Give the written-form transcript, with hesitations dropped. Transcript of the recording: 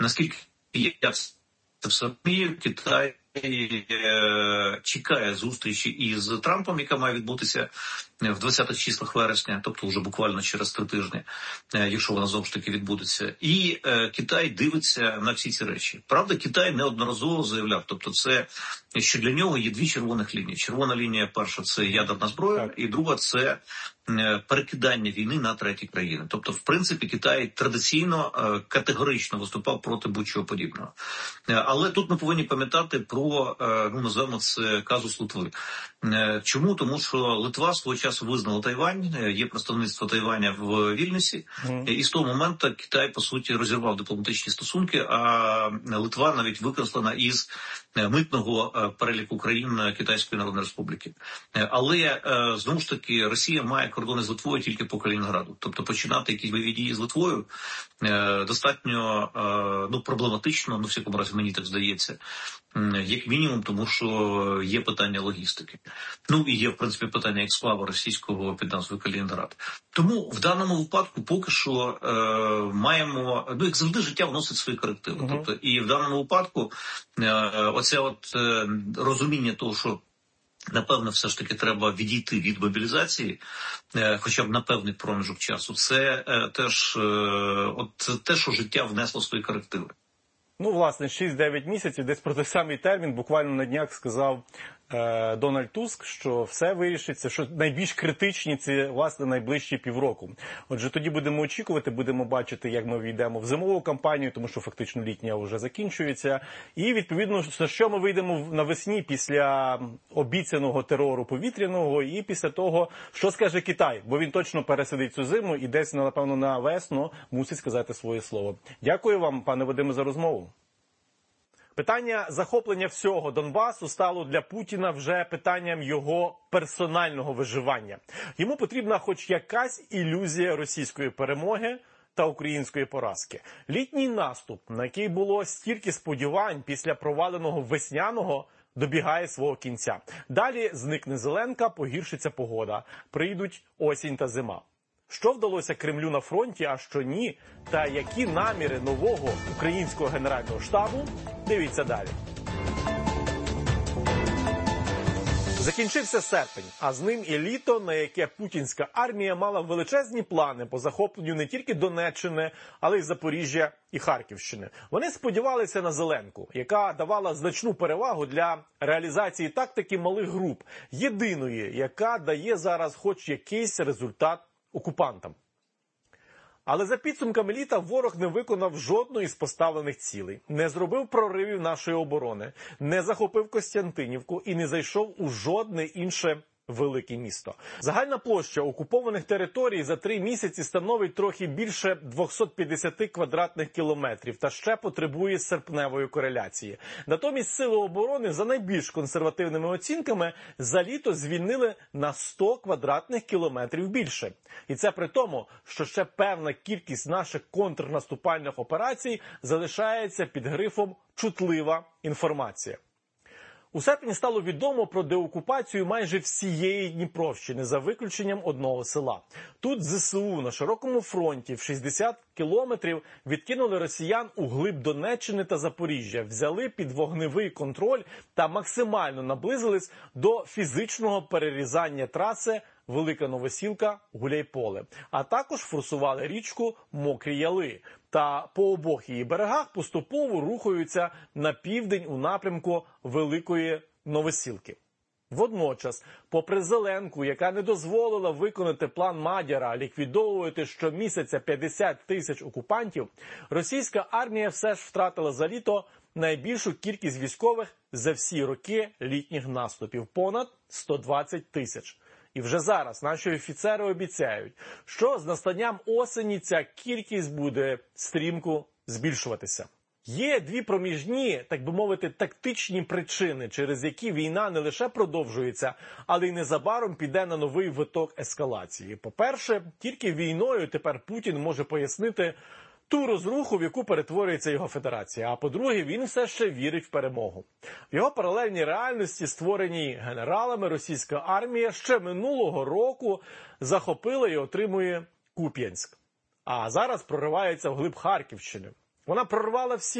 Наскільки я це все розумію, Китай чекає зустрічі із Трампом, яка має відбутися в 20-х числах вересня, тобто вже буквально через 3 тижні, якщо вона знову ж таки відбудеться. І Китай дивиться на всі ці речі. Правда, Китай неодноразово заявляв, тобто це, що для нього є 2 червоних лінії. Червона лінія перша – це ядерна зброя, і друга – це перекидання війни на треті країни. Тобто, в принципі, Китай традиційно категорично виступав проти будь-чого подібного. Але тут ми повинні пам'ятати про, називаємо це казус Литви. Чому? Тому що Литва свого часу визнала Тайвань, є представництво Тайваня в Вільнюсі, і з того моменту Китай, по суті, розірвав дипломатичні стосунки, а Литва навіть викреслена із митного переліку країн Китайської Народної Республіки. Але, знову ж таки, Росія має кордони з Литвою тільки по Калінінграду. Тобто починати якісь бойові дії з Литвою достатньо проблематично, в всякому разі мені так здається, як мінімум, тому що є питання логістики. І є, в принципі, питання ексклаву російського під назвою Калінінград. Тому в даному випадку поки що маємо, як завжди, життя вносить свої корективи. Тобто, і в даному випадку оце розуміння того, що напевно, все ж таки треба відійти від мобілізації, хоча б на певний проміжок часу. Це теж те, що життя внесло свої корективи. Власне, 6-9 місяців, десь про той самий термін, буквально на днях сказав Дональд Туск, що все вирішиться, що найбільш критичні це, власне, найближчі півроку. Отже, тоді будемо очікувати, будемо бачити, як ми війдемо в зимову кампанію, тому що фактично літня вже закінчується. І, відповідно, на що ми вийдемо навесні після обіцяного терору повітряного і після того, що скаже Китай, бо він точно пересидить цю зиму і десь, напевно, на весну мусить сказати своє слово. Дякую вам, пане Вадиме, за розмову. Питання захоплення всього Донбасу стало для Путіна вже питанням його персонального виживання. Йому потрібна хоч якась ілюзія російської перемоги та української поразки. Літній наступ, на який було стільки сподівань після проваленого весняного, добігає свого кінця. Далі зникне Зеленка, погіршиться погода. Прийдуть осінь та зима. Що вдалося Кремлю на фронті, а що ні? Та які наміри нового українського генерального штабу? Дивіться далі. Закінчився серпень, а з ним і літо, на яке путінська армія мала величезні плани по захопленню не тільки Донеччини, але й Запоріжжя і Харківщини. Вони сподівалися на Зеленку, яка давала значну перевагу для реалізації тактики малих груп, єдиної, яка дає зараз хоч якийсь результат окупантам. Але за підсумками літа ворог не виконав жодної з поставлених цілей, не зробив проривів нашої оборони, не захопив Костянтинівку і не зайшов у жодне інше велике місто. Загальна площа окупованих територій за 3 місяці становить трохи більше 250 квадратних кілометрів та ще потребує серпневої кореляції. Натомість сили оборони за найбільш консервативними оцінками за літо звільнили на 100 квадратних кілометрів більше. І це при тому, що ще певна кількість наших контрнаступальних операцій залишається під грифом «чутлива інформація». У серпні стало відомо про деокупацію майже всієї Дніпровщини, за виключенням одного села. Тут ЗСУ на широкому фронті в 60 кілометрів відкинули росіян у глиб Донеччини та Запоріжжя, взяли під вогневий контроль та максимально наблизились до фізичного перерізання траси Велика Новосілка – Гуляйполе, а також форсували річку Мокрі Яли та по обох її берегах поступово рухаються на південь у напрямку Великої Новосілки. Водночас, попри Зеленку, яка не дозволила виконати план Мадяра ліквідовувати щомісяця 50 тисяч окупантів, російська армія все ж втратила за літо найбільшу кількість військових за всі роки літніх наступів – понад 120 тисяч. І вже зараз наші офіцери обіцяють, що з настанням осені ця кількість буде стрімко збільшуватися. Є 2 проміжні, так би мовити, тактичні причини, через які війна не лише продовжується, але й незабаром піде на новий виток ескалації. По-перше, тільки війною тепер Путін може пояснити ту розруху, в яку перетворюється його федерація. А по-друге, він все ще вірить в перемогу. В його паралельній реальності, створеній генералами, російська армія ще минулого року захопила і отримує Куп'янськ. А зараз проривається вглиб Харківщини. Вона прорвала всі